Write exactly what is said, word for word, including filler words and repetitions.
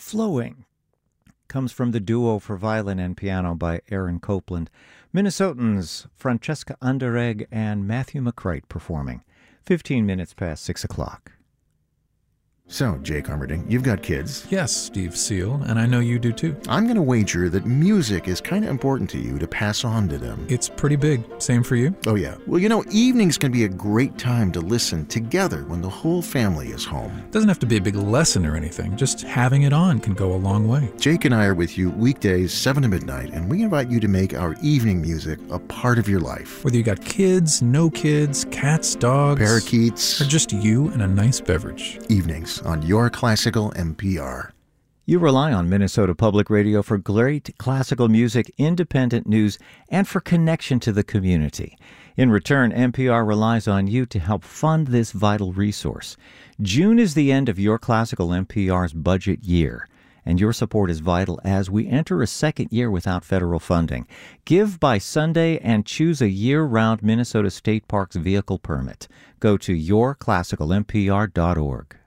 Flowing comes from the duo for violin and piano by Aaron Copland. Minnesotans Francesca Underegg and Matthew McCrite performing. Fifteen minutes past six o'clock. So, Jake Armerding, you've got kids. Yes, Steve Seal, and I know you do too. I'm going to wager that music is kind of important to you to pass on to them. It's pretty big. Same for you? Oh, yeah. Well, you know, evenings can be a great time to listen together when the whole family is home. Doesn't have to be a big lesson or anything. Just having it on can go a long way. Jake and I are with you weekdays, seven to midnight, and we invite you to make our evening music a part of your life. Whether you got kids, no kids, cats, dogs, parakeets, or just you and a nice beverage. Evenings on Your Classical N P R. You rely on Minnesota Public Radio for great classical music, independent news, and for connection to the community. In return, N P R relies on you to help fund this vital resource. June is the end of Your Classical N P R's budget year, and your support is vital as we enter a second year without federal funding. Give by Sunday and choose a year-round Minnesota State Parks vehicle permit. Go to your classical n p r dot org.